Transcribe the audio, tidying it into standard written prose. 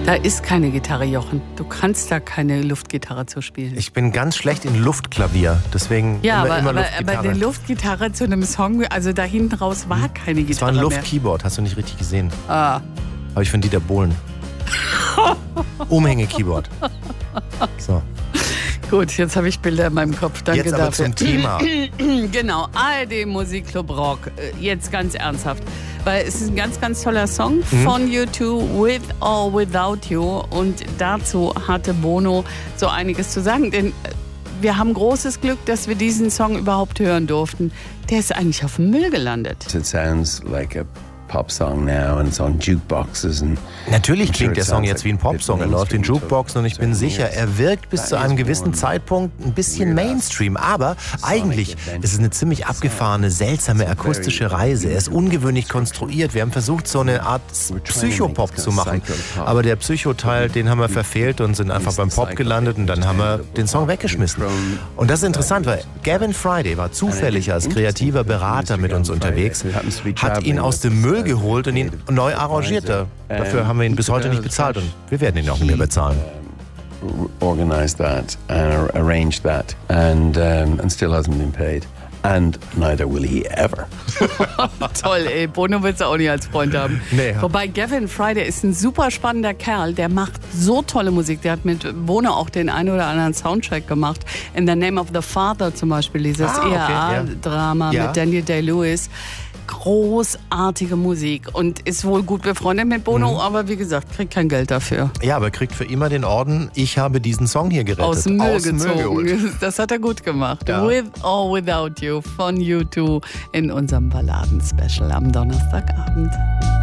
Da ist keine Gitarre, Jochen. Du kannst da keine Luftgitarre zu spielen. Ich bin ganz schlecht in Luftklavier, deswegen immer Luftgitarre. Aber die Luftgitarre zu einem Song, also da hinten raus war keine Gitarre mehr. Es war ein Luftkeyboard, hast du nicht richtig gesehen. Ah. Habe ich von Dieter Bohlen. Umhänge-Keyboard. So. Gut, jetzt habe ich Bilder in meinem Kopf. Danke jetzt aber dafür. zum Thema. Genau, ARD Musikclub Rock. Jetzt ganz ernsthaft. Weil es ist ein ganz, ganz toller Song von U2, With or Without You. Und dazu hatte Bono so einiges zu sagen. Denn wir haben großes Glück, dass wir diesen Song überhaupt hören durften. Der ist eigentlich auf dem Müll gelandet. It sounds like a pop song now and it's on jukeboxes and Natürlich klingt der Song jetzt wie ein Popsong. Er läuft in Jukeboxen und ich bin sicher, er wirkt bis zu einem gewissen Zeitpunkt ein bisschen Mainstream. Aber eigentlich ist es eine ziemlich abgefahrene, seltsame akustische Reise. Er ist ungewöhnlich konstruiert. Wir haben versucht, so eine Art Psychopop zu machen. Aber der Psychoteil, den haben wir verfehlt und sind einfach beim Pop gelandet und dann haben wir den Song weggeschmissen. Und das ist interessant, weil Gavin Friday war zufällig als kreativer Berater mit uns unterwegs, hat ihn aus dem Müll geholt und ihn neu arrangiert. Dafür haben wir ihn bis heute nicht bezahlt und wir werden ihn auch nicht mehr bezahlen. Organized that and arranged that and still hasn't been paid. And neither will he ever. Toll, ey. Bono wird es auch nicht als Freund haben. Nee. Wobei Gavin Friday ist ein super spannender Kerl. Der macht so tolle Musik. Der hat mit Bono auch den einen oder anderen Soundtrack gemacht. In the Name of the Father zum Beispiel, dieses ERA-Drama mit Daniel Day-Lewis. Großartige Musik und ist wohl gut befreundet mit Bono, aber wie gesagt, kriegt kein Geld dafür. Ja, aber kriegt für immer den Orden, ich habe diesen Song hier gerettet. Aus dem Müll gezogen. Das hat er gut gemacht. Ja. With or Without You von U2 in unserem Balladen-Special am Donnerstagabend.